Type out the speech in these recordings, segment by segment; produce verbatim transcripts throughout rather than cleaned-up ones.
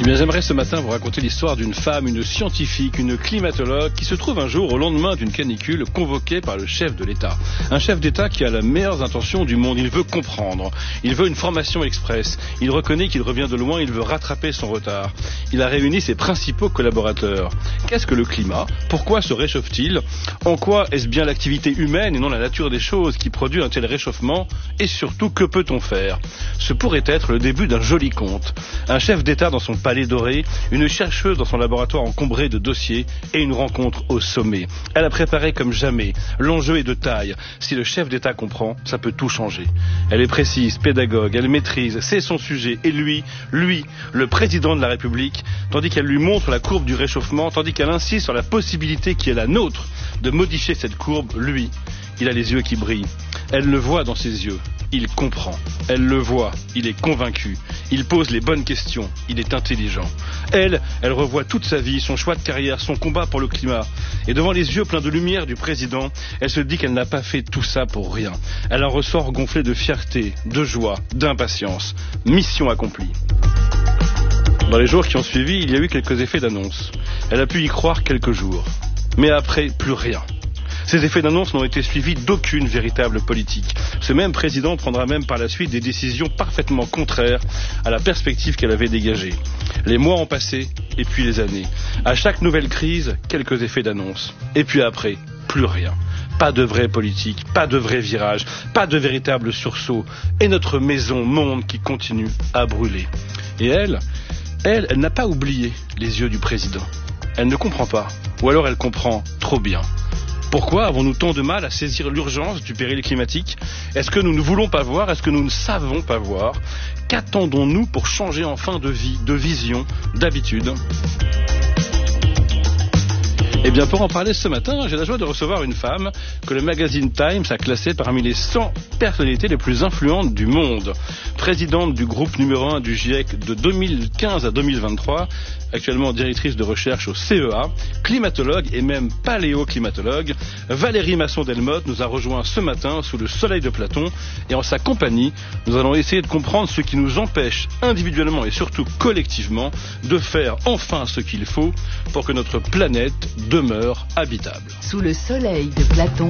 Eh bien, j'aimerais ce matin vous raconter l'histoire d'une femme, une scientifique, une climatologue qui se trouve un jour au lendemain d'une canicule convoquée par le chef de l'État. Un chef d'État qui a les meilleures intentions du monde. Il veut comprendre. Il veut une formation express. Il reconnaît qu'il revient de loin. Il veut rattraper son retard. Il a réuni ses principaux collaborateurs. Qu'est-ce que le climat? Pourquoi se réchauffe-t-il? En quoi est-ce bien l'activité humaine et non la nature des choses qui produit un tel réchauffement? Et surtout, que peut-on faire? Ce pourrait être le début d'un joli conte. Un chef d'État dans son palais doré, une chercheuse dans son laboratoire encombré de dossiers et une rencontre au sommet. Elle a préparé comme jamais. L'enjeu est de taille. Si le chef d'État comprend, ça peut tout changer. Elle est précise, pédagogue, elle maîtrise, c'est son sujet. Et lui, lui, le président de la République, tandis qu'elle lui montre la courbe du réchauffement, tandis qu'elle insiste sur la possibilité qui est la nôtre de modifier cette courbe, lui, il a les yeux qui brillent. Elle le voit dans ses yeux. Il comprend. Elle le voit. Il est convaincu. Il pose les bonnes questions. Il est intelligent. Elle, elle revoit toute sa vie, son choix de carrière, son combat pour le climat. Et devant les yeux pleins de lumière du président, elle se dit qu'elle n'a pas fait tout ça pour rien. Elle en ressort gonflée de fierté, de joie, d'impatience. Mission accomplie. Dans les jours qui ont suivi, il y a eu quelques effets d'annonce. Elle a pu y croire quelques jours. Mais après, plus rien. Ces effets d'annonce n'ont été suivis d'aucune véritable politique. Ce même président prendra même par la suite des décisions parfaitement contraires à la perspective qu'elle avait dégagée. Les mois ont passé, et puis les années. À chaque nouvelle crise, quelques effets d'annonce. Et puis après, plus rien. Pas de vraie politique, pas de vrai virage, pas de véritable sursaut. Et notre maison monde qui continue à brûler. Et elle, elle, elle n'a pas oublié les yeux du président. Elle ne comprend pas. Ou alors elle comprend trop bien. Pourquoi avons-nous tant de mal à saisir l'urgence du péril climatique? Est-ce que nous ne voulons pas voir? Est-ce que nous ne savons pas voir? Qu'attendons-nous pour changer enfin de vie, de vision, d'habitude? Eh bien, pour en parler ce matin, j'ai la joie de recevoir une femme que le magazine Times a classée parmi les cent personnalités les plus influentes du monde. Présidente du groupe numéro un du GIEC de deux mille quinze à deux mille vingt-trois, actuellement directrice de recherche au C E A, climatologue et même paléoclimatologue, Valérie Masson-Delmotte nous a rejoint ce matin sous le soleil de Platon. Et en sa compagnie, nous allons essayer de comprendre ce qui nous empêche individuellement et surtout collectivement de faire enfin ce qu'il faut pour que notre planète demeure habitable. Sous le soleil de Platon,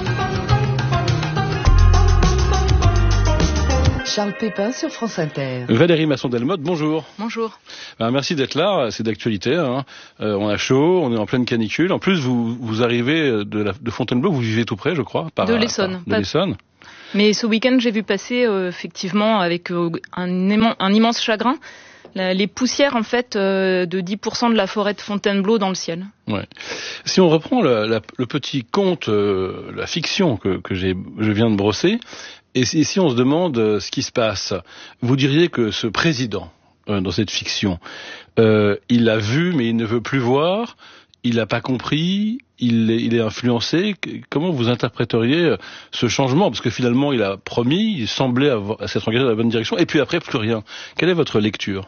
Charles Pépin sur France Inter. Valérie Masson-Delmotte, bonjour. Bonjour. Ben, merci d'être là, c'est d'actualité. Hein. Euh, on a chaud, on est en pleine canicule. En plus, vous, vous arrivez de, la, de Fontainebleau, vous vivez tout près, je crois. Par, de l'Essonne. Par, de l'Essonne. Mais ce week-end, j'ai vu passer, euh, effectivement, avec euh, un, aimant, un immense chagrin, la, les poussières, en fait, euh, de dix pour cent de la forêt de Fontainebleau dans le ciel. Ouais. Si on reprend le, la, le petit conte, euh, la fiction que, que j'ai, je viens de brosser, et si, si on se demande euh, ce qui se passe, vous diriez que ce président, euh, dans cette fiction, euh, il l'a vu mais il ne veut plus voir, il n'a pas compris, il est, il est influencé. Comment vous interpréteriez ce changement? Parce que finalement il a promis, il semblait avoir, s'être engagé dans la bonne direction, et puis après plus rien. Quelle est votre lecture?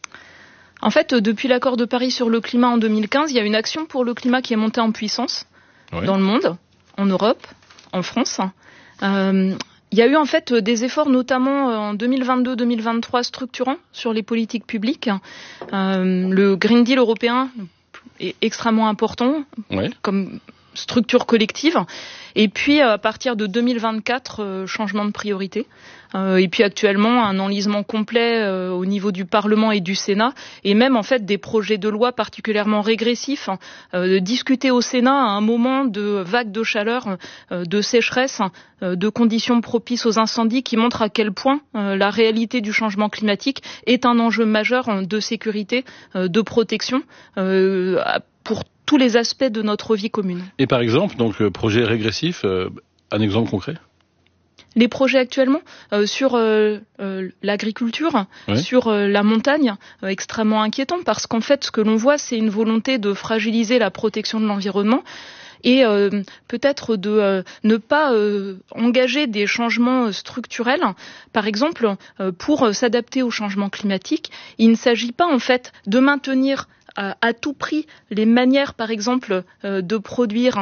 En fait, depuis l'accord de Paris sur le climat en deux mille quinze, il y a une action pour le climat qui est montée en puissance, oui, dans le monde, en Europe, en France. Euh, Il y a eu en fait des efforts, notamment en deux mille vingt-deux deux mille vingt-trois, structurants sur les politiques publiques. Euh, le Green Deal européen est extrêmement important, ouais, comme structure collective. Et puis à partir de deux mille vingt-quatre, euh, changement de priorité. Euh, et puis actuellement un enlisement complet euh, au niveau du Parlement et du Sénat, et même en fait des projets de loi particulièrement régressifs euh, discutés au Sénat à un moment de vagues de chaleur, euh, de sécheresse, euh, de conditions propices aux incendies, qui montrent à quel point euh, la réalité du changement climatique est un enjeu majeur de sécurité, euh, de protection euh, pour tous les aspects de notre vie commune. Et par exemple, donc projet régressif, euh, un exemple concret? Les projets actuellement euh, sur euh, euh, l'agriculture, oui, sur euh, la montagne, euh, extrêmement inquiétant, parce qu'en fait, ce que l'on voit, c'est une volonté de fragiliser la protection de l'environnement et euh, peut-être de euh, ne pas euh, engager des changements structurels. Par exemple, euh, pour euh, s'adapter au changement climatique, il ne s'agit pas en fait de maintenir à, à tout prix les manières, par exemple, euh, de produire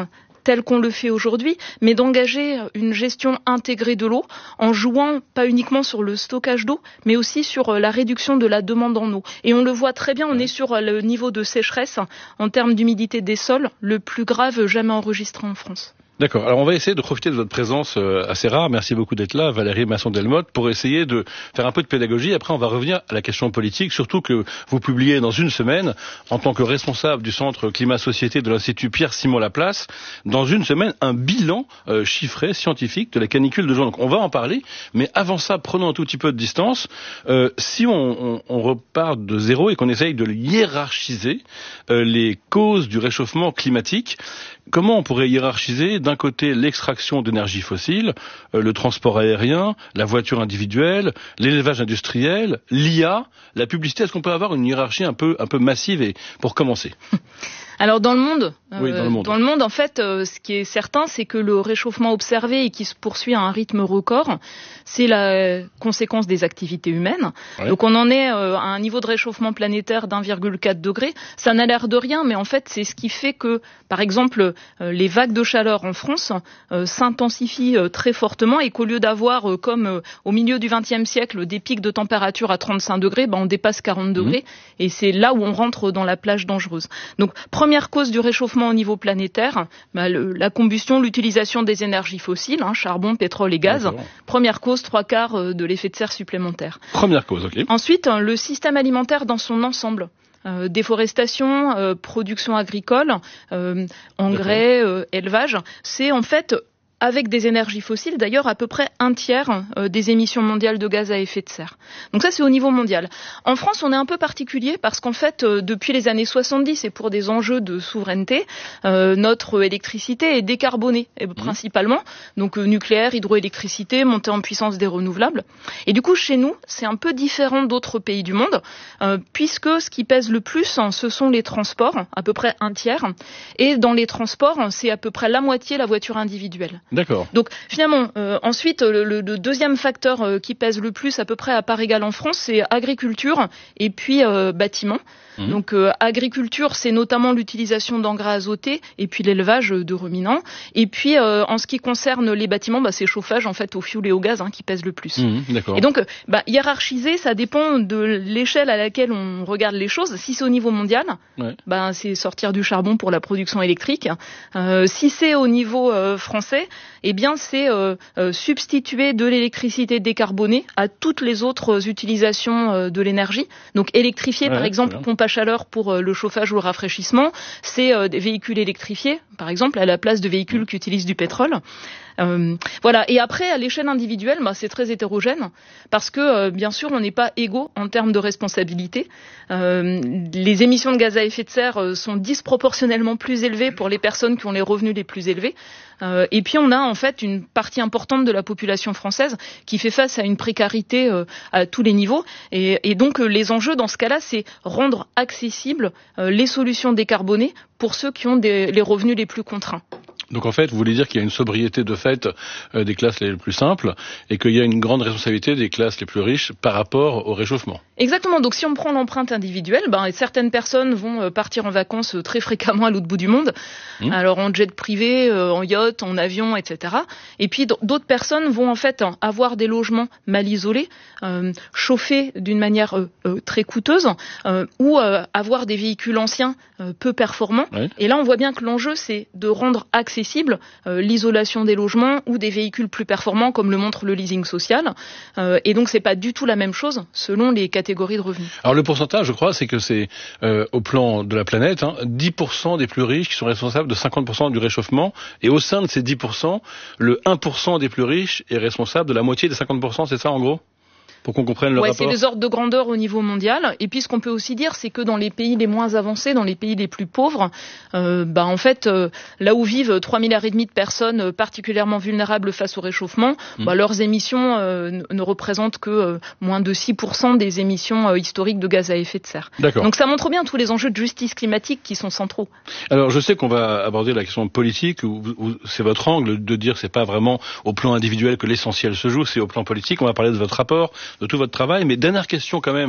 tel qu'on le fait aujourd'hui, mais d'engager une gestion intégrée de l'eau en jouant pas uniquement sur le stockage d'eau, mais aussi sur la réduction de la demande en eau. Et on le voit très bien, on est sur le niveau de sécheresse en termes d'humidité des sols, le plus grave jamais enregistré en France. D'accord. Alors on va essayer de profiter de votre présence euh, assez rare. Merci beaucoup d'être là, Valérie Masson-Delmotte, pour essayer de faire un peu de pédagogie. Après, on va revenir à la question politique, surtout que vous publiez dans une semaine, en tant que responsable du Centre Climat-Société de l'Institut Pierre-Simon Laplace, dans une semaine, un bilan euh, chiffré, scientifique, de la canicule de juin. Donc on va en parler, mais avant ça, prenons un tout petit peu de distance. Euh, si on, on, on repart de zéro et qu'on essaye de hiérarchiser euh, les causes du réchauffement climatique, comment on pourrait hiérarchiser d'un côté l'extraction d'énergie fossile, euh, le transport aérien, la voiture individuelle, l'élevage industriel, l'I A, la publicité? Est-ce qu'on peut avoir une hiérarchie un peu, un peu massive, et pour commencer? Alors dans le monde, euh, oui, dans le monde, dans le monde en fait, euh, ce qui est certain, c'est que le réchauffement observé et qui se poursuit à un rythme record, c'est la conséquence des activités humaines. Ouais. Donc on en est euh, à un niveau de réchauffement planétaire d'un virgule quatre degré. Ça n'a l'air de rien, mais en fait c'est ce qui fait que, par exemple, euh, les vagues de chaleur en France euh, s'intensifient euh, très fortement, et qu'au lieu d'avoir, euh, comme euh, au milieu du vingtième siècle, des pics de température à trente-cinq degrés, ben, on dépasse quarante degrés, mmh. et c'est là où on rentre dans la plage dangereuse. Donc première cause du réchauffement au niveau planétaire, bah, le, la combustion, l'utilisation des énergies fossiles, hein, charbon, pétrole et gaz. D'accord. Première cause, trois quarts de l'effet de serre supplémentaire. Première cause, ok. Ensuite, le système alimentaire dans son ensemble. Euh, déforestation, euh, production agricole, euh, engrais, euh, élevage, c'est en fait, avec des énergies fossiles, d'ailleurs, à peu près un tiers euh, des émissions mondiales de gaz à effet de serre. Donc ça, c'est au niveau mondial. En France, on est un peu particulier parce qu'en fait, euh, depuis les années soixante-dix, et pour des enjeux de souveraineté, euh, notre électricité est décarbonée, et, mmh. principalement. Donc euh, nucléaire, hydroélectricité, montée en puissance des renouvelables. Et du coup, chez nous, c'est un peu différent d'autres pays du monde, euh, puisque ce qui pèse le plus, hein, ce sont les transports, à peu près un tiers. Et dans les transports, c'est à peu près la moitié la voiture individuelle. D'accord. Donc finalement, euh, ensuite, le, le, le deuxième facteur euh, qui pèse le plus, à peu près à part égale en France, c'est agriculture et puis euh, bâtiment. Mmh. Donc euh, agriculture, c'est notamment l'utilisation d'engrais azotés et puis l'élevage de ruminants. Et puis euh, en ce qui concerne les bâtiments, bah, c'est chauffage en fait au fioul et au gaz hein, qui pèse le plus. Mmh, d'accord. Et donc bah, hiérarchiser, ça dépend de l'échelle à laquelle on regarde les choses. Si c'est au niveau mondial, ouais. bah, c'est sortir du charbon pour la production électrique. Euh, si c'est au niveau euh, français, eh bien c'est euh, euh, substituer de l'électricité décarbonée à toutes les autres utilisations euh, de l'énergie. Donc électrifier ouais, par exemple pompe à chaleur pour euh, le chauffage ou le rafraîchissement, c'est euh, des véhicules électrifiés par exemple à la place de véhicules qui utilisent du pétrole. Euh, voilà. Et après, à l'échelle individuelle, bah, c'est très hétérogène parce que, euh, bien sûr, on n'est pas égaux en termes de responsabilité. Euh, les émissions de gaz à effet de serre euh, sont disproportionnellement plus élevées pour les personnes qui ont les revenus les plus élevés. Euh, et puis, on a en fait une partie importante de la population française qui fait face à une précarité euh, à tous les niveaux. Et, et donc, euh, les enjeux dans ce cas-là, c'est rendre accessibles euh, les solutions décarbonées pour ceux qui ont des, les revenus les plus contraints. Donc en fait, vous voulez dire qu'il y a une sobriété de fait euh, des classes les plus simples et qu'il y a une grande responsabilité des classes les plus riches par rapport au réchauffement. Exactement. Donc si on prend l'empreinte individuelle, ben, certaines personnes vont partir en vacances très fréquemment à l'autre bout du monde, mmh. alors en jet privé, euh, en yacht, en avion, et cetera. Et puis d'autres personnes vont en fait avoir des logements mal isolés, euh, chauffés d'une manière euh, euh, très coûteuse, euh, ou euh, avoir des véhicules anciens euh, peu performants. Oui. Et là, on voit bien que l'enjeu, c'est de rendre accessible accessible, euh, l'isolation des logements ou des véhicules plus performants comme le montre le leasing social. Euh, et donc c'est pas du tout la même chose selon les catégories de revenus. Alors le pourcentage, je crois, c'est que c'est euh, au plan de la planète, hein, dix pour cent des plus riches qui sont responsables de cinquante pour cent du réchauffement. Et au sein de ces dix pour cent, le un pour cent des plus riches est responsable de la moitié des cinquante pour cent, c'est ça en gros ? Pour qu'on comprenne le ouais, rapport. C'est les ordres de grandeur au niveau mondial. Et puis ce qu'on peut aussi dire, c'est que dans les pays les moins avancés, dans les pays les plus pauvres, euh, bah en fait, euh, là où vivent trois milliards et demi de personnes particulièrement vulnérables face au réchauffement, mmh. bah, leurs émissions euh, ne représentent que euh, moins de six pour cent des émissions euh, historiques de gaz à effet de serre. D'accord. Donc ça montre bien tous les enjeux de justice climatique qui sont centraux. Alors je sais qu'on va aborder la question politique, où, où c'est votre angle de dire c'est pas vraiment au plan individuel que l'essentiel se joue, c'est au plan politique. On va parler de votre rapport, de tout votre travail. Mais dernière question quand même,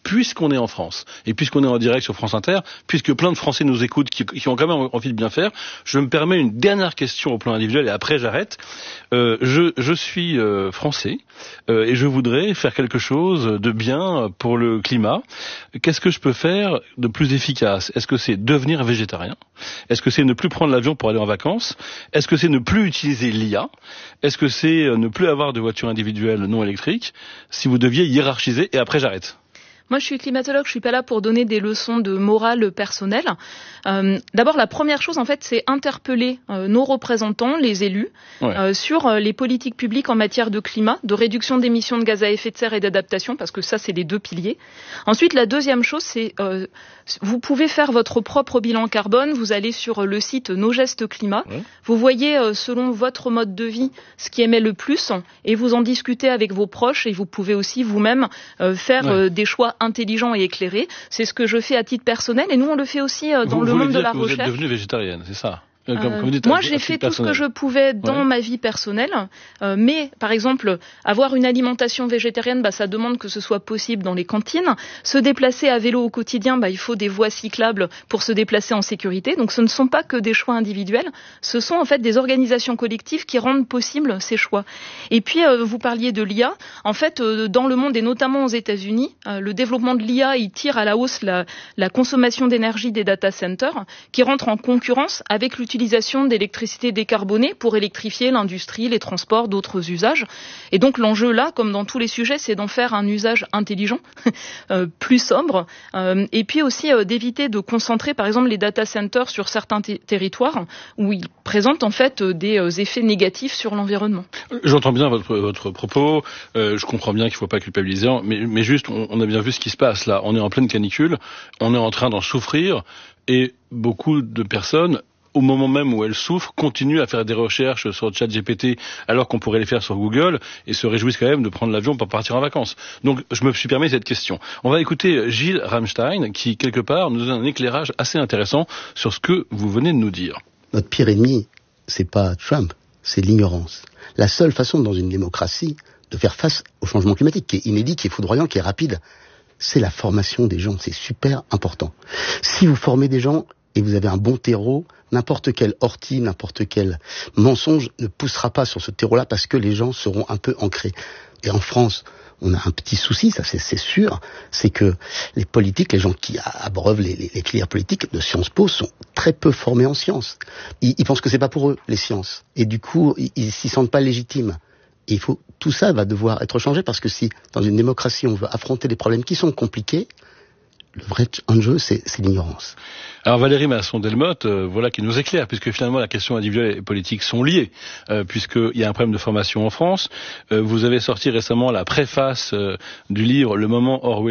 puisqu'on est en France, et puisqu'on est en direct sur France Inter, puisque plein de Français nous écoutent, qui, qui ont quand même envie de bien faire, je me permets une dernière question au plan individuel, et après j'arrête. Euh, je, je suis euh, français, euh, et je voudrais faire quelque chose de bien pour le climat. Qu'est-ce que je peux faire de plus efficace? Est-ce que c'est devenir végétarien? Est-ce que c'est ne plus prendre l'avion pour aller en vacances? Est-ce que c'est ne plus utiliser l'I A? Est-ce que c'est ne plus avoir de voiture individuelle non électrique? Si vous deviez hiérarchiser, et après j'arrête. Moi, je suis climatologue, je suis pas là pour donner des leçons de morale personnelle. Euh, d'abord, la première chose, en fait, c'est interpeller euh, nos représentants, les élus, ouais. euh, sur euh, les politiques publiques en matière de climat, de réduction d'émissions de gaz à effet de serre et d'adaptation, parce que ça, c'est les deux piliers. Ensuite, la deuxième chose, c'est euh, vous pouvez faire votre propre bilan carbone. Vous allez sur le site Nos Gestes Climat. Ouais. Vous voyez, euh, selon votre mode de vie, ce qui émet le plus, et vous en discutez avec vos proches. Et vous pouvez aussi vous-même euh, faire ouais. euh, des choix intelligent et éclairé. C'est ce que je fais à titre personnel et nous on le fait aussi euh, dans vous, le vous monde de la que recherche. Vous êtes devenue végétarienne, c'est ça? Euh, comme, comme dites, moi, j'ai fait tout personnel. Ce que je pouvais dans ouais. ma vie personnelle, euh, mais par exemple, avoir une alimentation végétarienne, bah, ça demande que ce soit possible dans les cantines. Se déplacer à vélo au quotidien, bah, il faut des voies cyclables pour se déplacer en sécurité. Donc, ce ne sont pas que des choix individuels, ce sont en fait des organisations collectives qui rendent possible ces choix. Et puis, euh, vous parliez de l'I A. En fait, euh, dans le monde et notamment aux États-Unis, euh, le développement de l'I A, il tire à la hausse la, la consommation d'énergie des data centers, qui rentrent en concurrence avec l'utilisation l'utilisation d'électricité décarbonée pour électrifier l'industrie, les transports, d'autres usages. Et donc l'enjeu là, comme dans tous les sujets, c'est d'en faire un usage intelligent, euh, plus sobre, euh, et puis aussi euh, d'éviter de concentrer par exemple les data centers sur certains t- territoires où ils présentent en fait euh, des euh, effets négatifs sur l'environnement. J'entends bien votre, votre propos, euh, je comprends bien qu'il ne faut pas culpabiliser, mais, mais juste on, on a bien vu ce qui se passe là, on est en pleine canicule, on est en train d'en souffrir et beaucoup de personnes au moment même où elles souffrent, continuent à faire des recherches sur ChatGPT alors qu'on pourrait les faire sur Google et se réjouissent quand même de prendre l'avion pour partir en vacances. Donc je me suis permis cette question. On va écouter Gilles Ramstein qui, quelque part, nous donne un éclairage assez intéressant sur ce que vous venez de nous dire. Notre pire ennemi, c'est pas Trump, c'est l'ignorance. La seule façon dans une démocratie de faire face au changement climatique, qui est inédit, qui est foudroyant, qui est rapide, c'est la formation des gens. C'est super important. Si vous formez des gens et vous avez un bon terreau, n'importe quelle ortie, n'importe quel mensonge ne poussera pas sur ce terreau-là parce que les gens seront un peu ancrés. Et en France, on a un petit souci, ça c'est, c'est sûr, c'est que les politiques, les gens qui abreuvent les, les, les filières politiques de Sciences Po sont très peu formés en sciences. Ils, ils pensent que c'est pas pour eux, les sciences. Et du coup, ils, ils s'y sentent pas légitimes. Et il faut, tout ça va devoir être changé parce que si, dans une démocratie, on veut affronter des problèmes qui sont compliqués, le vrai enjeu, c'est, c'est l'ignorance. Alors Valérie Masson-Delmotte, euh, voilà qui nous éclaire, puisque finalement la question individuelle et politique sont liées, euh, puisqu'il y a un problème de formation en France. Euh, vous avez sorti récemment la préface euh, du livre Le moment Orwell